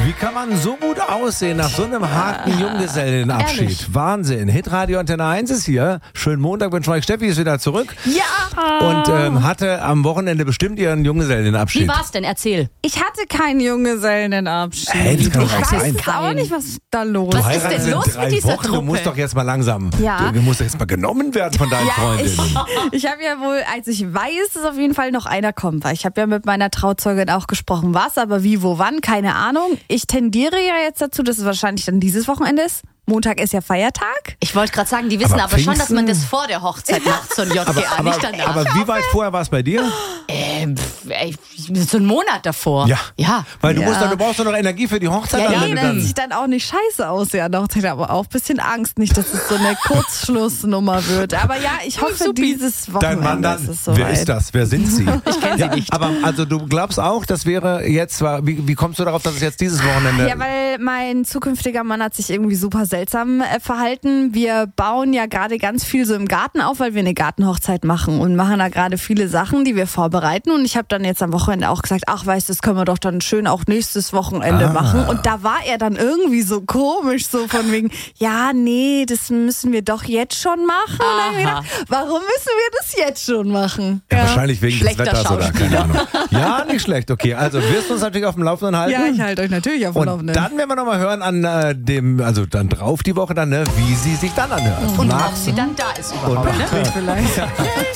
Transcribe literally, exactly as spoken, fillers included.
Wie kann man so gut aussehen nach so einem harten Junggesellenabschied? Ehrlich? Wahnsinn. Hitradio Antenne eins ist hier. Schönen Montag, bin Schweig. Steffi ist wieder zurück. Ja! Und ähm, hatte am Wochenende bestimmt ihren Junggesellenabschied. Wie war's denn? Erzähl. Ich hatte keinen Junggesellenabschied. Hey, das kann doch ich nicht weiß sein. jetzt auch nicht, was ist da los Du Was ist heiratest denn in los drei mit dieser Wochen. Du Truppe? musst doch jetzt mal langsam. Ja. Du musst doch jetzt mal genommen werden von deinen Ja, Freundinnen. ich, ich habe ja wohl, als ich weiß, dass auf jeden Fall noch einer kommt, weil ich habe ja mit meiner Trauzeugin auch gesprochen, was, aber wie, wo, wann, keine Ahnung. Ich tendiere ja jetzt dazu, dass es wahrscheinlich dann dieses Wochenende ist. Montag ist ja Feiertag. Ich wollte gerade sagen, die wissen Aber aber, schon, dass Pfingsten- man das vor der Hochzeit macht, so ein J G A, Aber, aber, nicht danach. aber wie weit vorher war es bei dir? ähm, pf, ey, so einen Monat davor. Ja. Ja. Weil du Ja. musst doch, du brauchst doch noch Energie für die Hochzeit. Ja, dann, ja, wenn du Dass dann, ich dann auch nicht scheiße aussehe an der Hochzeit, aber auch ein bisschen Angst, nicht, dass es so eine Kurzschlussnummer wird. Aber ja, ich hoffe, Supi. dieses Wochenende Dein Mann dann, ist es soweit. wer ist das? Wer sind sie? Ich kenn sie nicht. Aber also du glaubst auch, das wäre jetzt, wie, wie kommst du darauf, dass es jetzt dieses Wochenende... Ja, weil mein zukünftiger Mann hat sich irgendwie super seltsam äh, verhalten. Wir bauen ja gerade ganz viel so im Garten auf, weil wir eine Gartenhochzeit machen und machen da gerade viele Sachen, die wir vorbereiten. Und ich habe dann jetzt am Wochenende auch gesagt, ach weißt du, das können wir doch dann schön auch nächstes Wochenende Ah. machen. Und da war er dann irgendwie so komisch, so von wegen, ja, nee, das müssen wir doch jetzt schon machen. Und dann hab ich Aha. gedacht, warum müssen wir das jetzt schon machen? Ja, wahrscheinlich wegen des Schlechter Wetters oder keine Schauspieler. Ahnung. Ja, nicht schlecht. Okay, also wirst du uns natürlich auf dem Laufenden halten. Ja, ich halte euch natürlich auf dem Und Laufenden. dann werden wir nochmal hören an äh, dem, also dann drauf die Woche dann, ne, wie sie sich dann anhört. Und Nach- ob sie dann da ist und überhaupt. Ne? nach- vielleicht.